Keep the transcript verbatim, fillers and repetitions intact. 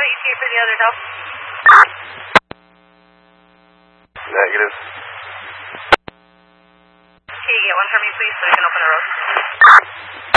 E T A for the other Del. Negative. Can you get one for me, please, so we can open the road?